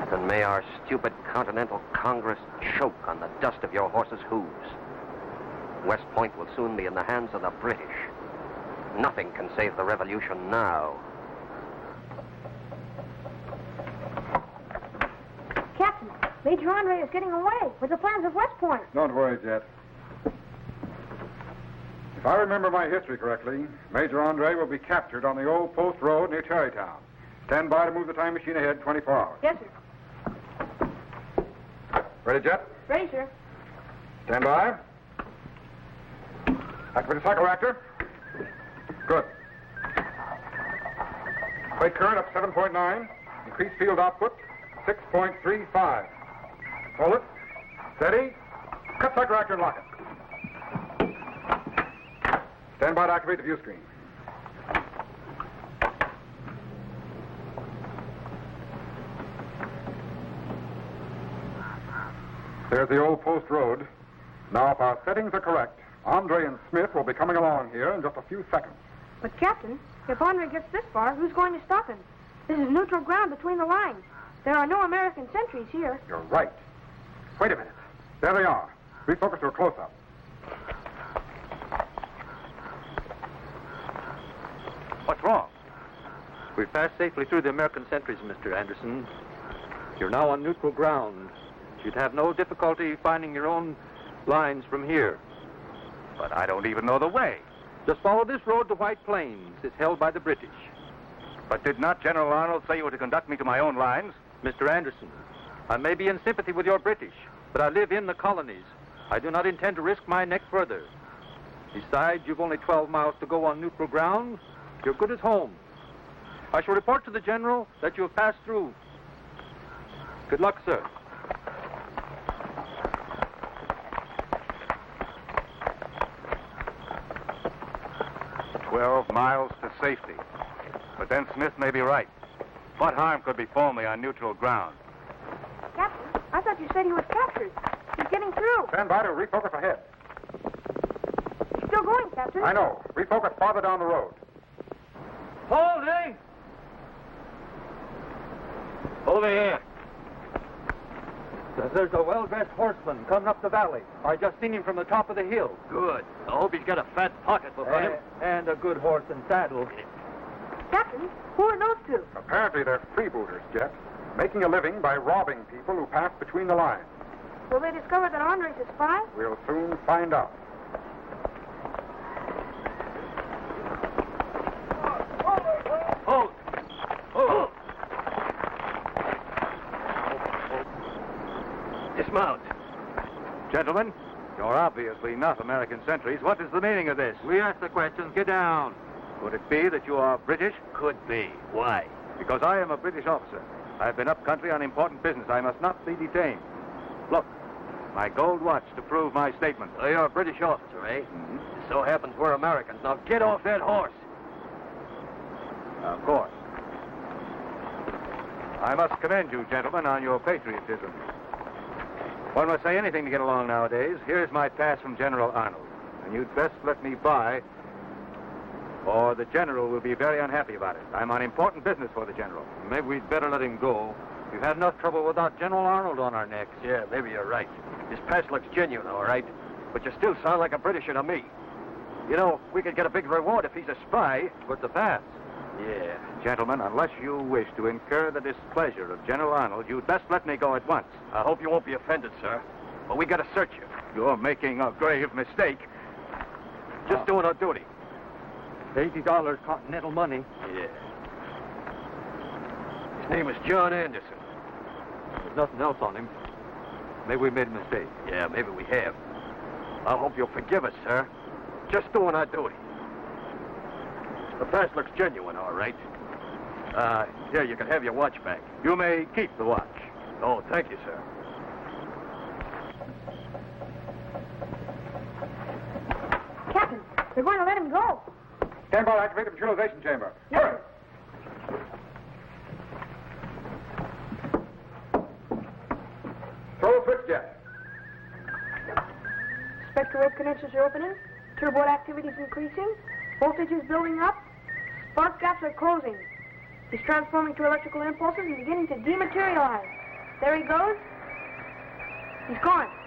And may our stupid Continental Congress choke on the dust of your horses' hooves. West Point will soon be in the hands of the British. Nothing can save the revolution now. Captain, Major Andre is getting away with the plans of West Point. Don't worry, Jet. If I remember my history correctly, Major Andre will be captured on the old post road near Tarrytown. Stand by to move the time machine ahead 24 hours. Yes, sir. Ready, Jet? Ready, sir. Stand by. Activate the cycle reactor. Good. Plate current up 7.9. Increased field output 6.35. Hold it. Steady. Cut cycle reactor and lock it. Stand by to activate the view screen. There's the old post road. Now, if our settings are correct, Andre and Smith will be coming along here in just a few seconds. But, Captain, if Andre gets this far, who's going to stop him? This is neutral ground between the lines. There are no American sentries here. You're right. Wait a minute. There they are. Refocus to a close-up. What's wrong? We've passed safely through the American sentries, Mr. Anderson. You're now on neutral ground. You'd have no difficulty finding your own lines from here. But I don't even know the way. Just follow this road to White Plains. It's held by the British. But did not General Arnold say you were to conduct me to my own lines? Mr. Anderson, I may be in sympathy with your British, but I live in the colonies. I do not intend to risk my neck further. Besides, you've only 12 miles to go on neutral ground. You're good at home. I shall report to the General that you have passed through. Good luck, sir. 12 miles to safety. But then Smith may be right. What harm could befall me on neutral ground? Captain, I thought you said he was captured. He's getting through. Stand by to refocus ahead. He's still going, Captain. I know. Refocus farther down the road. Holding! Over here. There's a well-dressed horseman coming up the valley. I just seen him from the top of the hill. Good. I hope he's got a fat pocket before him. And a good horse and saddle. Captain, who are those two? Apparently they're freebooters, Jet, making a living by robbing people who pass between the lines. Will they discover that Andre's a spy? We'll soon find out. Hold! Hold! Dismount. Gentlemen, you're obviously not American sentries. What is the meaning of this? We ask the questions. Get down. Could it be that you are British? Could be. Why? Because I am a British officer. I've been up country on important business. I must not be detained. Look, my gold watch to prove my statement. Oh, you're a British officer, eh? Mm-hmm. It so happens we're Americans. Now get off that horse. Of course. I must commend you, gentlemen, on your patriotism. One must say anything to get along nowadays. Here's my pass from General Arnold. And you'd best let me by, or the General will be very unhappy about it. I'm on important business for the General. Maybe we'd better let him go. We've had enough trouble without General Arnold on our necks. Yeah, maybe you're right. His pass looks genuine, all right. But you still sound like a Britisher to me. You know, we could get a big reward if he's a spy. With the pass. Yeah. Gentlemen, unless you wish to incur the displeasure of General Arnold, you'd best let me go at once. I hope you won't be offended, sir. But we gotta search you. You're making a grave mistake. Just doing our duty. $80 continental money. Yeah. His name is John Anderson. There's nothing else on him. Maybe we made a mistake. Yeah, maybe we have. I hope you'll forgive us, sir. Just doing our duty. The pass looks genuine, all right. Here, you can have your watch back. You may keep the watch. Oh, thank you, sir. Captain, they're going to let him go. Stand by to activate the neutralization chamber. Hurry! Throw the switch, Jet. Spectral connectors are opening. Turbo activity is increasing. Voltage is building up. Spark gaps are closing. He's transforming to electrical impulses and beginning to dematerialize. There he goes. He's gone.